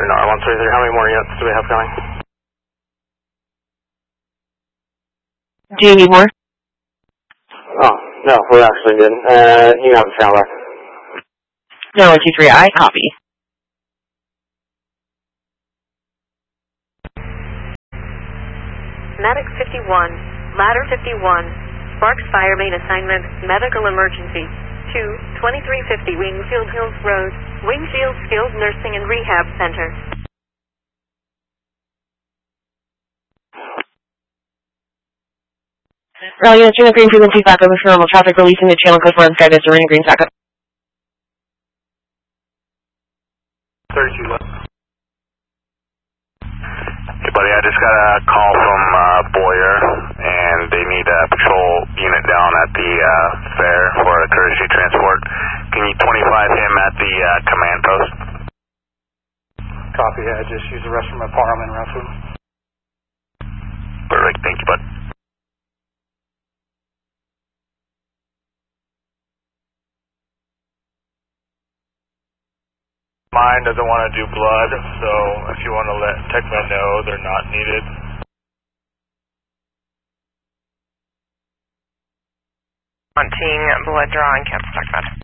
No, 133, how many more units do we have coming? Do you need more? Oh, no, we're actually good. You can have the channel back. No, 123, I copy. Medic 51, Ladder 51, Sparks Fire Main Assignment, Medical Emergency, 2350 Wingfield Hills Road, Wingfield Skilled Nursing and Rehab Center. Rally units, green frequency back over for normal traffic, releasing the channel code 4 on Skyvista, Arena Green backup. 32 left. Hey buddy, I just got a call from Boyer, and they need a patrol unit down at the fair for a courtesy transport. Can you 25 him at the command post? Copy, I just used the restroom at Parham and restroom. Perfect, thank you bud. Mine doesn't want to do blood, so if you want to let TechMed know, they're not needed. Wanting blood draw and cancel TechMed.